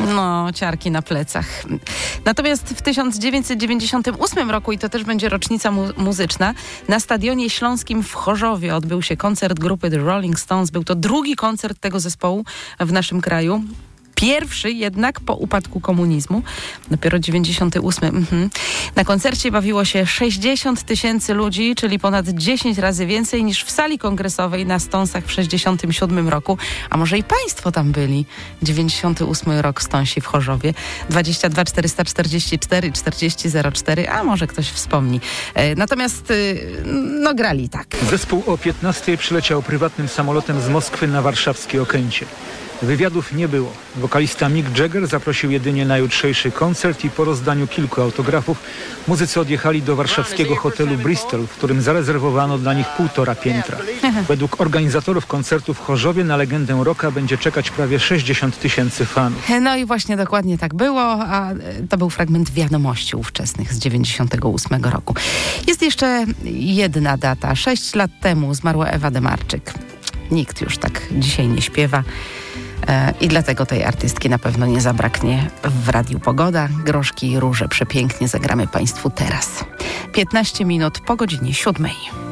No, ciarki na plecach. Natomiast w 1998 roku, i to też będzie rocznica muzyczna, na Stadionie Śląskim w Chorzowie odbył się koncert grupy The Rolling Stones. Był to drugi koncert tego zespołu w naszym kraju. Pierwszy jednak po upadku komunizmu, dopiero 98. Na koncercie bawiło się 60 000 ludzi, czyli ponad 10 razy więcej niż w sali kongresowej na Stonesach w 67 roku. A może i państwo tam byli? 98 rok Stonesi w Chorzowie. 22 444 40 04, a może ktoś wspomni. Natomiast no grali tak. Zespół o 15 przyleciał prywatnym samolotem z Moskwy na warszawskie Okęcie. Wywiadów nie było. Wokalista Mick Jagger zaprosił jedynie na jutrzejszy koncert i po rozdaniu kilku autografów muzycy odjechali do warszawskiego hotelu Bristol, w którym zarezerwowano dla nich 1,5 piętra. Według organizatorów koncertu w Chorzowie na legendę rocka będzie czekać prawie 60 000 fanów. No i właśnie dokładnie tak było, a to był fragment wiadomości ówczesnych z 98 roku. Jest jeszcze jedna data. 6 lat temu zmarła Ewa Demarczyk. Nikt już tak dzisiaj nie śpiewa. I dlatego tej artystki na pewno nie zabraknie w Radiu Pogoda. Groszki i róże przepięknie zagramy Państwu teraz. 15 minut po godzinie 7.